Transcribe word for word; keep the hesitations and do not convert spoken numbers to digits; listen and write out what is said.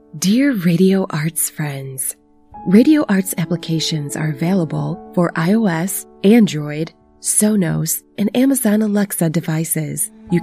Dear Radio Arts friends, Radio Arts applications are available for iOS, Android, Sonos, and Amazon Alexa devices. You